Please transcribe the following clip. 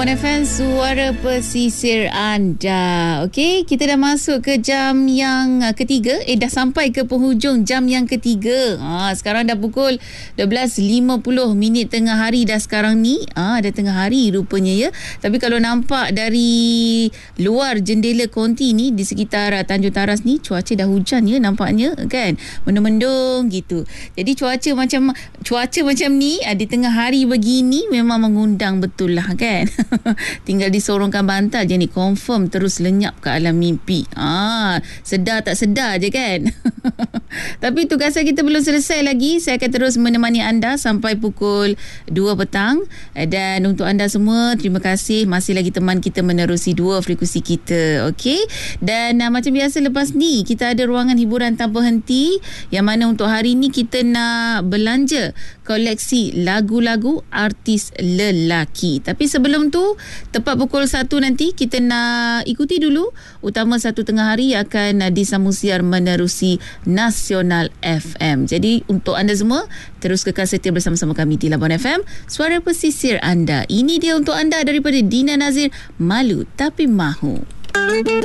FM Suara Pesisir anda. Okey, kita dah masuk ke jam yang ketiga. Dah sampai ke penghujung jam yang ketiga. Sekarang dah pukul 12.50 tengah hari dah sekarang ni. Dah tengah hari rupanya ya. Tapi kalau nampak dari luar jendela konti ni di sekitar Tanjung Taras ni, cuaca dah hujan ya nampaknya kan. Mendung-mendung gitu. Jadi cuaca macam ni di tengah hari begini memang mengundang betul lah kan. Tinggal disorongkan bantal je ni, confirm terus lenyap ke alam mimpi. Sedar tak sedar je kan. Tapi tugasan kita belum selesai lagi. Saya akan terus menemani anda sampai pukul 2 petang. Dan untuk anda semua, terima kasih masih lagi teman kita menerusi dua frekuensi kita. Okey. Dan macam biasa lepas ni kita ada ruangan hiburan tanpa henti, yang mana untuk hari ni kita nak belanja koleksi lagu-lagu artis lelaki. Tapi sebelum tu, tepat pukul 1 nanti kita nak ikuti dulu utama 1 tengah hari yang akan disambung siar menerusi Nasional FM. Jadi untuk anda semua, terus kekal setia bersama-sama kami di Labuan FM, Suara Pesisir anda. Ini dia untuk anda daripada Dina Nazir, Malu Tapi Mahu.